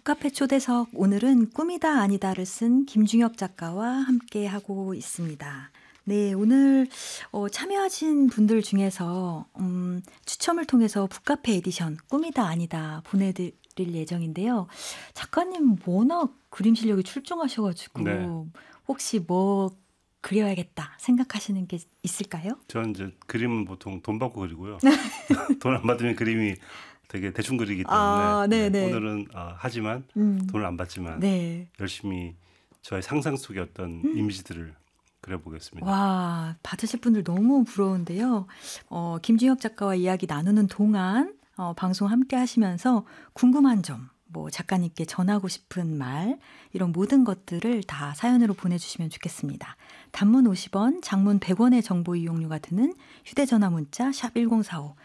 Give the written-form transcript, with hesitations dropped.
북카페 초대석 오늘은 꿈이다 아니다를 쓴 김중혁 작가와 함께 하고 있습니다. 네, 오늘 참여하신 분들 중에서 추첨을 통해서 북카페 에디션 꿈이다 아니다 보내드릴 예정인데요. 작가님 워낙 그림 실력이 출중하셔가지고 네. 혹시 뭐 그려야겠다 생각하시는 게 있을까요? 저는 이제 그림은 보통 돈 받고 그리고요. 돈 안 받으면 그림이 되게 대충 그리기 때문에 아, 네네. 오늘은 하지만 돈을 안 받지만 네. 열심히 저의 상상 속의 어떤 이미지들을 그려보겠습니다. 와, 받으실 분들 너무 부러운데요. 김준혁 작가와 이야기 나누는 동안 방송 함께 하시면서 궁금한 점, 뭐 작가님께 전하고 싶은 말, 이런 모든 것들을 다 사연으로 보내주시면 좋겠습니다. 단문 50원, 장문 100원의 정보 이용료가 드는 휴대전화 문자 샵 1045,